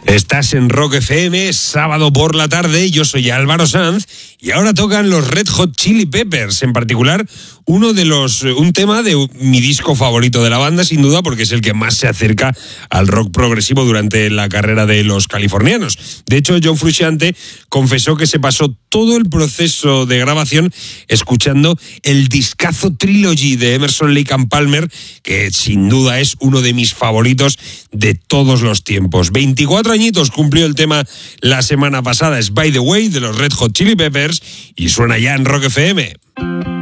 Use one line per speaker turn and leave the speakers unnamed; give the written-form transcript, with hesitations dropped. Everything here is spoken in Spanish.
Estás en Rock FM, sábado por la tarde, yo soy Álvaro Sanz y ahora tocan los Red Hot Chili Peppers, en particular un tema de mi disco favorito de la banda, sin duda, porque es el que más se acerca al rock progresivo durante la carrera de los californianos. De hecho, John Frusciante confesó que se pasó todo el proceso de grabación escuchando el discazo Trilogy de Emerson, Lake and Palmer, que sin duda es uno de mis favoritos de todos los tiempos. 24 añitos cumplió el tema la semana pasada, es By the Way de los Red Hot Chili Peppers y suena ya en Rock FM.